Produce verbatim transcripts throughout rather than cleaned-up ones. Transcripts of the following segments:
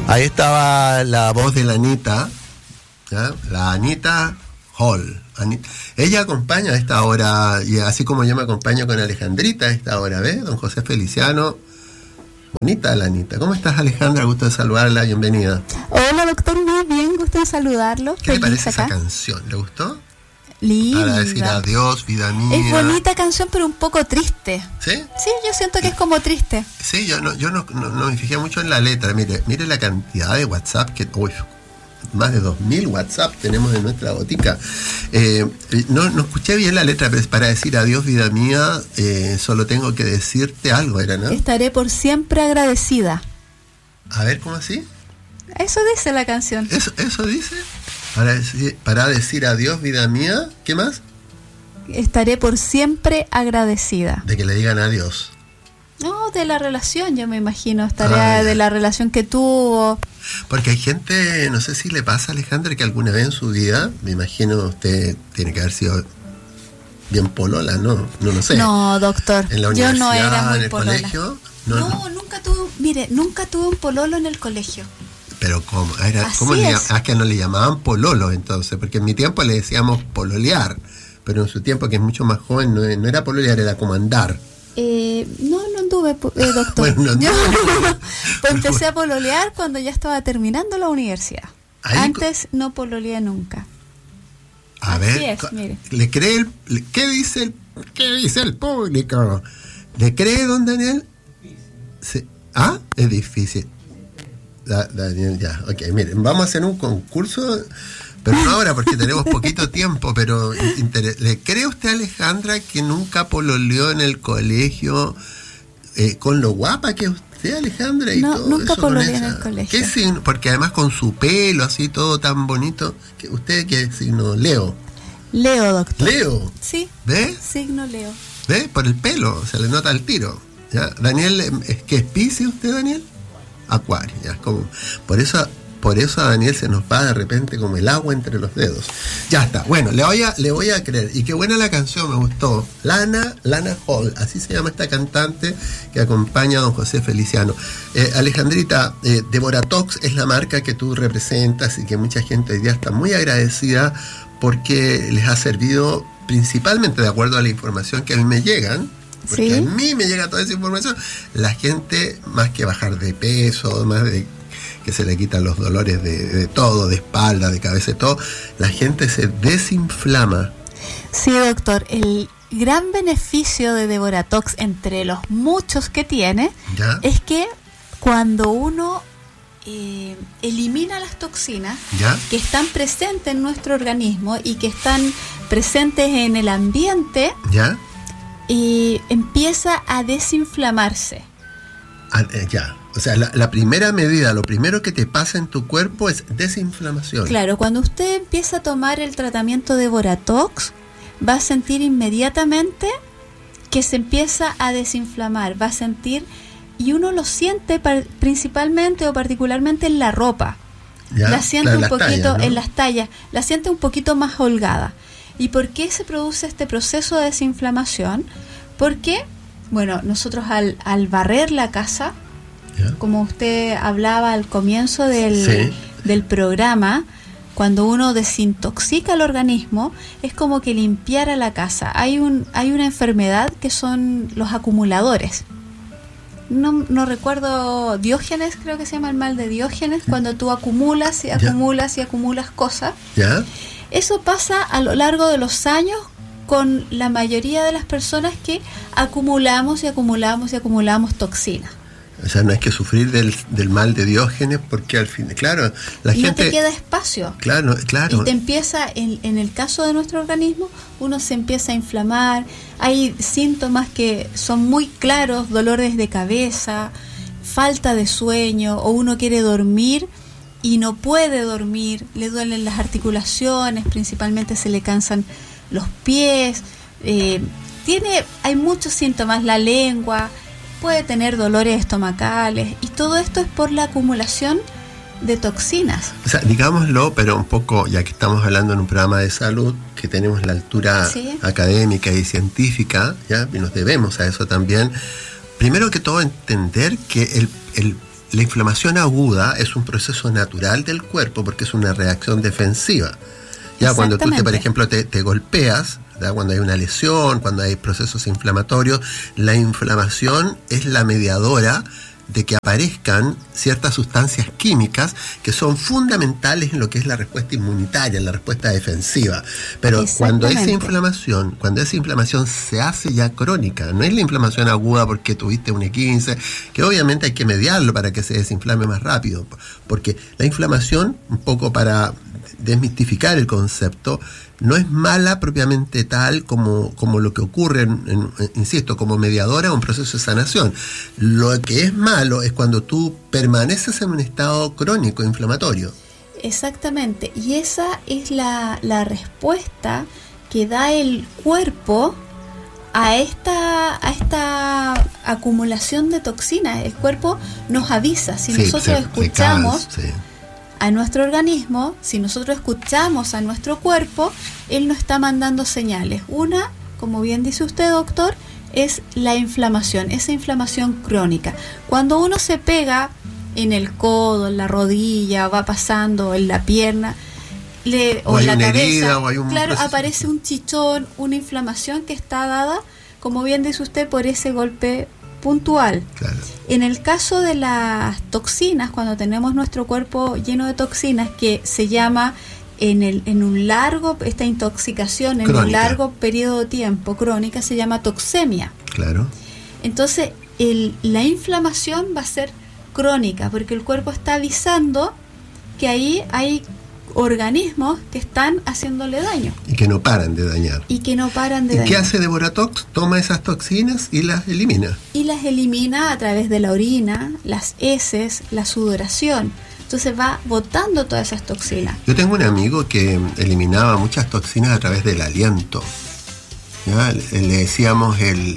Ahí estaba la voz de la Anita, ¿ya? La Anita Hall. Anita. Ella acompaña a esta hora, y así como yo me acompaño con Alejandrita a esta hora, ¿ves? Don José Feliciano. Bonita la Anita. ¿Cómo estás, Alejandra? Gusto de saludarla, bienvenida. Hola, doctor, muy bien, gusto de saludarlo. ¿Qué le parece acá. esa canción? ¿Le gustó? Linda. Para decir adiós, vida mía. Es bonita canción, pero un poco triste. ¿Sí? Sí, yo siento que es como triste. Sí, yo no, yo no, no, no me fijé mucho en la letra. Mire, mire la cantidad de WhatsApp que... Uy, más de dos mil WhatsApp tenemos en nuestra botica. Eh, no, no escuché bien la letra, pero es para decir adiós, vida mía, eh, solo tengo que decirte algo, ¿era, no? Estaré por siempre agradecida. A ver, ¿cómo así? Eso dice la canción. ¿Eso, eso dice? Para decir, para decir adiós, vida mía, ¿qué más? Estaré por siempre agradecida. De que le digan adiós. No, de la relación, yo me imagino. Estaré Ah, de la relación que tuvo. Porque hay gente, no sé si le pasa a Alejandra, que alguna vez en su vida, me imagino usted tiene que haber sido bien polola, ¿no? No lo sé. No, doctor. En la yo universidad, no era muy en el polola. colegio. No, No, no, nunca tuve, mire, nunca tuve un pololo en el colegio. Pero ¿cómo? Era, Así ¿cómo le, es. ah, que no le llamaban pololo entonces? Porque en mi tiempo le decíamos pololear, pero en su tiempo, que es mucho más joven, no, no era pololear, era como andar. Eh, no, no anduve, eh, doctor. Bueno, no yo anduve. pues empecé a pololear cuando ya estaba terminando la universidad. Ahí Antes no pololeé nunca. A Así ver, es, co- mire. ¿le cree el, le- qué dice el, qué dice el público? ¿Le cree, don Daniel? Sí. Ah, es difícil. Da- Daniel, ya, ok, miren, vamos a hacer un concurso, pero no ahora porque tenemos poquito tiempo, pero inter- ¿le cree usted, Alejandra, que nunca pololeó en el colegio eh, con lo guapa que es usted, Alejandra? Y No, todo nunca eso con pololeé en esa- el colegio. ¿Qué signo? Porque además con su pelo así todo tan bonito, que ¿usted qué signo? Leo. Leo, doctor. Leo, Sí, ¿ve? signo Leo. ¿Ve? Por el pelo, se le nota el tiro. ¿Ya? Daniel, ¿es que es Piscis usted, Daniel? Acuario, ya, como, por eso, por eso a Daniel se nos va de repente como el agua entre los dedos. Ya está, bueno, le voy a, le voy a creer. Y qué buena la canción, me gustó. Lana, Lana Hall, así se llama esta cantante que acompaña a don José Feliciano. Eh, Alejandrita, eh, Devoratox es la marca que tú representas y que mucha gente hoy día está muy agradecida porque les ha servido principalmente, de acuerdo a la información que a mí me llegan, porque Sí. a mí me llega toda esa información, la gente, más que bajar de peso, más de que se le quitan los dolores de, de todo, de espalda, de cabeza, de todo, la gente se desinflama. Sí, doctor. El gran beneficio de Devoratox, entre los muchos que tiene, ¿Ya? es que cuando uno eh, elimina las toxinas ¿Ya? que están presentes en nuestro organismo y que están presentes en el ambiente, ¿Ya? y empieza a desinflamarse. Ah, eh, ya. O sea, la, la primera medida, lo primero que te pasa en tu cuerpo es desinflamación. Claro, cuando usted empieza a tomar el tratamiento de Devoratox, va a sentir inmediatamente que se empieza a desinflamar, va a sentir, y uno lo siente par- principalmente o particularmente en la ropa. ¿Ya? La siente Claro, un las poquito tallas, ¿no? en las tallas, la siente un poquito más holgada. ¿Y por qué se produce este proceso de desinflamación? Porque, bueno, nosotros al, al barrer la casa, ¿Ya? como usted hablaba al comienzo del, Sí. del programa, cuando uno desintoxica el organismo, es como que limpiara la casa. Hay un hay una enfermedad que son los acumuladores. No, no recuerdo, Diógenes, creo que se llama el mal de Diógenes, cuando tú acumulas y Ya. acumulas y acumulas cosas. ¿Ya? Eso pasa a lo largo de los años con la mayoría de las personas que acumulamos y acumulamos y acumulamos toxinas. O sea, no hay que sufrir del, del mal de Diógenes porque al fin, claro, la Y no gente... te queda espacio. Claro, claro. Y te empieza, en, en el caso de nuestro organismo, uno se empieza a inflamar, hay síntomas que son muy claros, dolores de cabeza, falta de sueño, o uno quiere dormir y no puede dormir, le duelen las articulaciones, principalmente se le cansan los pies, eh, tiene, hay muchos síntomas, la lengua, puede tener dolores estomacales, y todo esto es por la acumulación de toxinas. O sea, digámoslo, pero un poco, ya que estamos hablando en un programa de salud, que tenemos la altura Sí. académica y científica, ¿ya? Y nos debemos a eso también. Primero que todo, entender que el, el, la inflamación aguda es un proceso natural del cuerpo porque es una reacción defensiva. Ya cuando tú, te, por ejemplo, te, te golpeas, ¿verdad? Cuando hay una lesión, cuando hay procesos inflamatorios, la inflamación es la mediadora de que aparezcan ciertas sustancias químicas que son fundamentales en lo que es la respuesta inmunitaria, en la respuesta defensiva. Pero cuando esa inflamación, cuando esa inflamación se hace ya crónica, no es la inflamación aguda porque tuviste un E quince, que obviamente hay que mediarlo para que se desinflame más rápido, porque la inflamación, un poco para desmistificar el concepto, no es mala propiamente tal como, como lo que ocurre, en, en, insisto, como mediadora de un proceso de sanación. Lo que es malo es cuando tú permaneces en un estado crónico inflamatorio. Exactamente, y esa es la, la respuesta que da el cuerpo a esta, a esta acumulación de toxinas. El cuerpo nos avisa, si sí, nosotros se, escuchamos... Se cae, sí. a nuestro organismo, si nosotros escuchamos a nuestro cuerpo, él nos está mandando señales. Una, como bien dice usted, doctor, es la inflamación, esa inflamación crónica. Cuando uno se pega en el codo, en la rodilla, va pasando en la pierna, le, o, o en la cabeza, herida, o hay un claro, proceso. Aparece un chichón, una inflamación que está dada, como bien dice usted, por ese golpe puntual. Claro. En el caso de las toxinas, cuando tenemos nuestro cuerpo lleno de toxinas, que se llama en el en un largo, esta intoxicación en crónica. Un largo periodo de tiempo crónica, se llama toxemia. Claro. Entonces, el, la inflamación va a ser crónica, porque el cuerpo está avisando que ahí hay organismos que están haciéndole daño. Y que no paran de dañar. Y que no paran de ¿Y dañar. qué hace Deboratox? Toma esas toxinas y las elimina. Y las elimina a través de la orina, las heces, la sudoración. Entonces va botando todas esas toxinas. Yo tengo un amigo que eliminaba muchas toxinas a través del aliento. ¿Ya? Le decíamos el...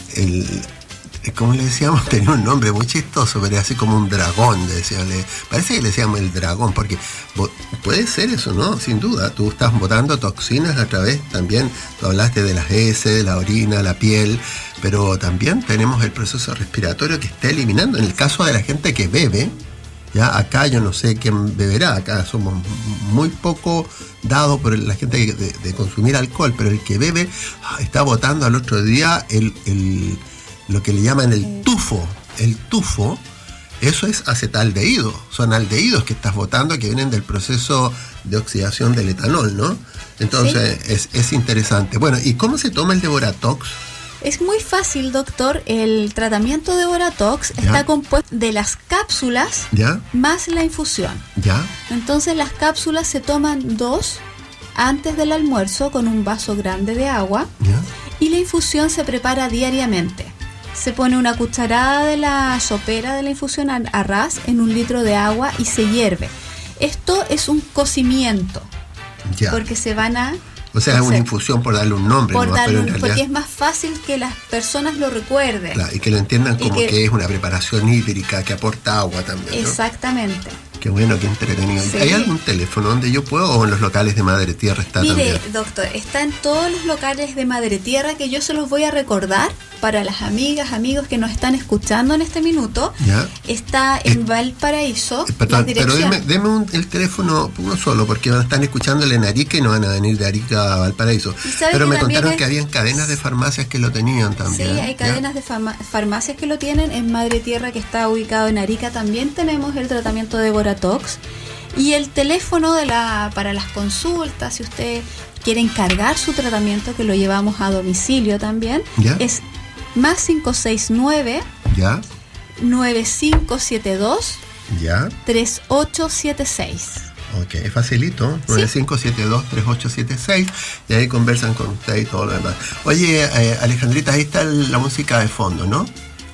el ¿cómo le decíamos? Tenía un nombre muy chistoso, pero era así como un dragón, decían. Parece que le decíamos el dragón, porque puede ser eso, ¿no? Sin duda, tú estás botando toxinas a través, también, tú hablaste de las heces, de la orina, la piel, pero también tenemos el proceso respiratorio que está eliminando. En el caso de la gente que bebe, ya acá yo no sé quién beberá, acá somos muy poco dados por la gente de, de, de consumir alcohol, pero el que bebe está botando al otro día el... el lo que le llaman el tufo. El tufo, eso es acetaldehído, son aldehídos que estás botando que vienen del proceso de oxidación del etanol, ¿no? Entonces, sí. es, es interesante. Bueno, ¿y cómo se toma el Deboratox? Es muy fácil, doctor. El tratamiento de Deboratox ¿Ya? Está compuesto de las cápsulas ¿Ya? Más la infusión. ¿Ya? Entonces, las cápsulas se toman dos antes del almuerzo con un vaso grande de agua ¿Ya? Y la infusión se prepara diariamente. Se pone una cucharada de la sopera de la infusión a, a ras en un litro de agua y se hierve. Esto es un cocimiento, ya. Porque se van a... O sea, es una infusión por darle un nombre. Por ¿no? darle Pero un, en realidad, porque es más fácil que las personas lo recuerden. Claro, y que lo entiendan como que, que es una preparación hídrica que aporta agua también, ¿no? Exactamente. Qué bueno, qué entretenido. Sí. ¿Hay algún teléfono donde yo puedo o en los locales de Madre Tierra está Mire, también? Mire, doctor, está en todos los locales de Madre Tierra, que yo se los voy a recordar para las amigas, amigos que nos están escuchando en este minuto. ¿Ya? Está en eh, Valparaíso. Eh, perdón, pero deme, deme un, el teléfono uno solo, porque están escuchándole en Arica y no van a venir de Arica a Valparaíso. Pero me contaron es, que habían cadenas de farmacias que lo tenían también. Sí, hay cadenas ¿ya? de fama, farmacias que lo tienen. En Madre Tierra, que está ubicado en Arica, también tenemos el tratamiento de Deboratox. Y el teléfono de la para las consultas, si usted quiere encargar su tratamiento, que lo llevamos a domicilio también, ¿ya? Es más cinco seis nueve ¿ya? nueve cinco siete dos ¿ya? tres ocho siete seis. Ok, facilito, nueve cinco siete dos tres ocho siete seis, y ahí conversan con usted y todo lo demás. Oye, eh, Alejandrita, ahí está la música de fondo, ¿no?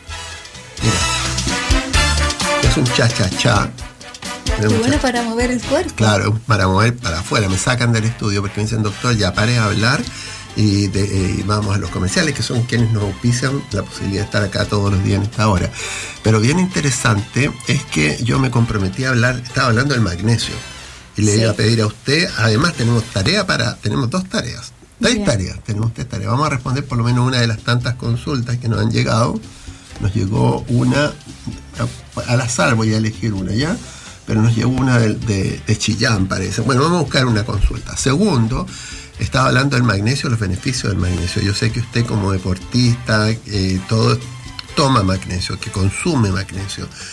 Mira, es un cha-cha-cha. Qué bueno para mover el cuerpo. Claro, para mover para afuera. Me sacan del estudio porque me dicen, doctor, ya pare de hablar y, de, eh, y vamos a los comerciales, que son quienes nos auspician la posibilidad de estar acá todos los días en esta hora. Pero bien interesante es que yo me comprometí a hablar, estaba hablando del magnesio, y le sí. iba a pedir a usted, además tenemos tarea para, tenemos dos tareas, tres Bien. tareas, tenemos tres tareas. Vamos a responder por lo menos una de las tantas consultas que nos han llegado. nos llegó una, al azar voy a elegir una, ¿ya? Pero nos llegó una de, de, de Chillán, parece. Bueno, vamos a buscar una consulta. Segundo, estaba hablando del magnesio, los beneficios del magnesio. Yo sé que usted como deportista, eh, todo toma magnesio, que consume magnesio.